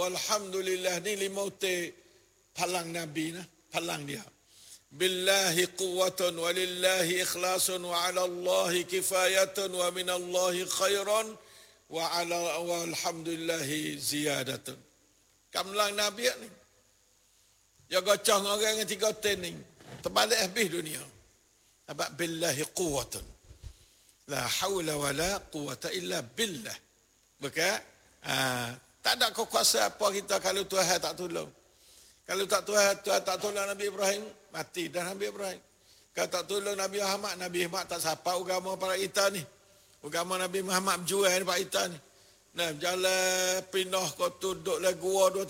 Alhamdulillah ni limauti palang Nabi nah, palang dia. Billahi quwwatun walillahi ikhlasun wa 'ala Allahi kifayatun wa minallahi khairan wa 'ala walhamdulillahi ziyadatun. Kamlang Nabi ni. Ya gocong orang yang 3 ten ni. Terbalik habis dunia. Abad billahi quwwatun. La haula wala quwwata illa billah. Maka tak ada kuasa apa kita kalau Tuhan tak tolong. Kalau tak Tuhan tak tolong Nabi Ibrahim, mati dah Nabi Ibrahim. Kalau tak tolong Nabi Muhammad tak sapa agama para kita ni. Agama Nabi Muhammad berjuang ni para kita ni. Nah, jalan pindah kau tu duduk lah gua 2-3